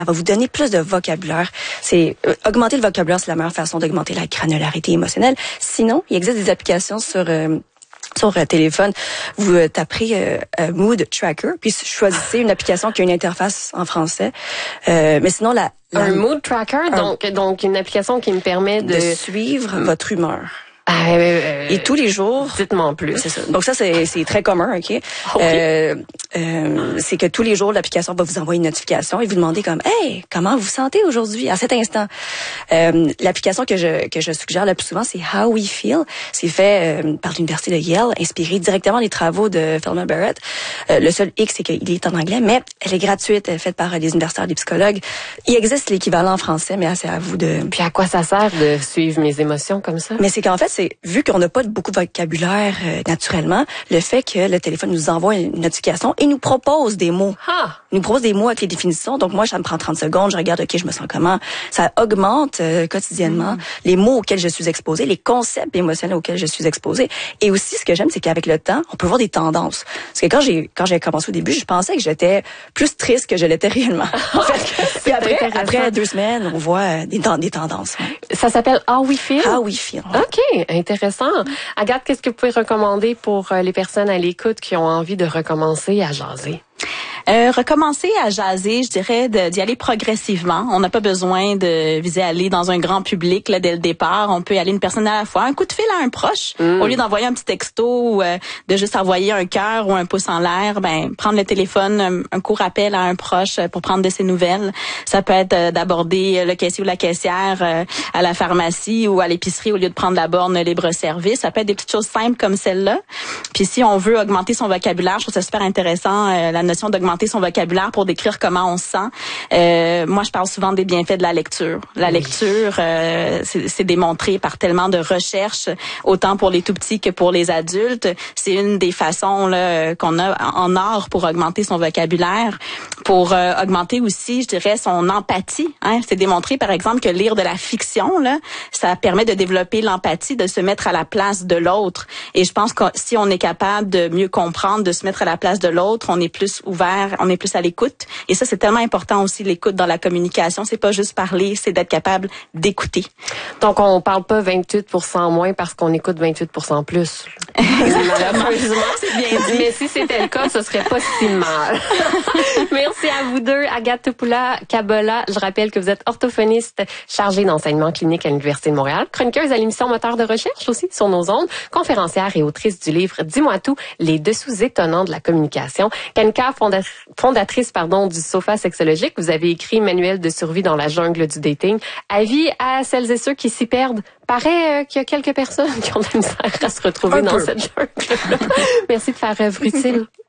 va vous donner plus de vocabulaire. Augmenter le vocabulaire, c'est la meilleure façon d'augmenter la granularité émotionnelle. Sinon, il existe des applications sur téléphone. Vous taperez Mood Tracker, puis choisissez une application qui a une interface en français. Mais sinon, un Mood Tracker, donc une application qui me permet de suivre votre humeur. Et tous les jours. Dites-moi en plus. C'est ça. Donc ça, c'est très commun, OK? C'est que tous les jours, l'application va vous envoyer une notification et vous demander comme, hey, comment vous vous sentez aujourd'hui, à cet instant? L'application que je suggère le plus souvent, c'est How We Feel. C'est fait par l'Université de Yale, inspiré directement des travaux de Feldman Barrett. Le seul hic, c'est qu'il est en anglais, mais elle est gratuite, elle est faite par des universitaires, des psychologues. Il existe l'équivalent en français, mais c'est à vous de... Puis à quoi ça sert de suivre mes émotions comme ça? Mais c'est qu'en fait, vu qu'on n'a pas beaucoup de vocabulaire naturellement, le fait que le téléphone nous envoie une notification et nous propose des mots. Il nous propose des mots avec les définitions. Donc moi, ça me prend 30 secondes, je regarde, OK, je me sens comment. Ça augmente quotidiennement les mots auxquels je suis exposée, les concepts émotionnels auxquels je suis exposée. Et aussi, ce que j'aime, c'est qu'avec le temps, on peut voir des tendances. Parce que quand j'ai commencé au début, je pensais que j'étais plus triste que je l'étais réellement. En fait, puis après 2 semaines, on voit des tendances. Ouais. Ça s'appelle How We Feel? How We Feel. Ouais. OK, intéressant. Agathe, qu'est-ce que vous pouvez recommander pour les personnes à l'écoute qui ont envie de recommencer à jaser? Recommencer à jaser, je dirais d'y aller progressivement. On n'a pas besoin de viser à aller dans un grand public là, dès le départ. On peut y aller une personne à la fois. Un coup de fil à un proche, au lieu d'envoyer un petit texto ou de juste envoyer un cœur ou un pouce en l'air, prendre le téléphone, un court appel à un proche pour prendre de ses nouvelles. Ça peut être d'aborder le caissier ou la caissière à la pharmacie ou à l'épicerie au lieu de prendre la borne libre-service. Ça peut être des petites choses simples comme celle-là. Puis si on veut augmenter son vocabulaire, je trouve ça super intéressant, la notion d'augmenter son vocabulaire pour décrire comment on se sent. Moi, je parle souvent des bienfaits de la lecture. La lecture, c'est démontré par tellement de recherches, autant pour les tout-petits que pour les adultes. C'est une des façons là qu'on a en art pour augmenter son vocabulaire, pour augmenter aussi, je dirais, son empathie. C'est démontré, par exemple, que lire de la fiction, là, ça permet de développer l'empathie, de se mettre à la place de l'autre. Et je pense que si on est capable de mieux comprendre, de se mettre à la place de l'autre, on est plus ouvert, on est plus à l'écoute. Et ça, c'est tellement important aussi, l'écoute dans la communication. C'est pas juste parler, c'est d'être capable d'écouter. Donc, on parle pas 28% moins parce qu'on écoute 28% plus. Malheureusement, c'est bien dit. Mais si c'était le cas, ce serait pas si mal. Merci à vous deux. Agathe Topoula-Kabola, je rappelle que vous êtes orthophoniste chargée d'enseignement clinique à l'Université de Montréal, chroniqueuse à l'émission Moteur de recherche aussi sur nos ondes, conférencière et autrice du livre Dis-moi tout, les dessous étonnants de la communication. Kanika, fondatrice du Sofa sexologique, vous avez écrit Manuel de survie dans la jungle du dating. Avis à celles et ceux qui s'y perdent. Paraît qu'il y a quelques personnes qui ont de la misère à se retrouver dans cette jungle. Merci de faire œuvre utile.